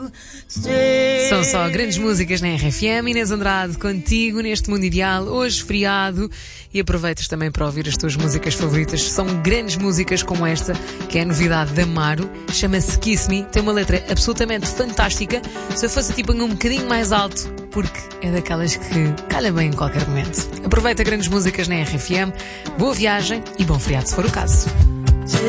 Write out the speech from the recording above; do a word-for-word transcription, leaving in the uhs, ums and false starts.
São só grandes músicas na R F M. Inês Andrade contigo neste Mundo Ideal, hoje feriado, e aproveitas também para ouvir as tuas músicas favoritas. São grandes músicas como esta, que é a novidade da Amaro, chama-se Kiss Me, tem uma letra absolutamente fantástica. Se eu fosse tipo um bocadinho mais alto, porque é daquelas que calha bem em qualquer momento. Aproveita grandes músicas na R F M, boa viagem e bom feriado se for o caso.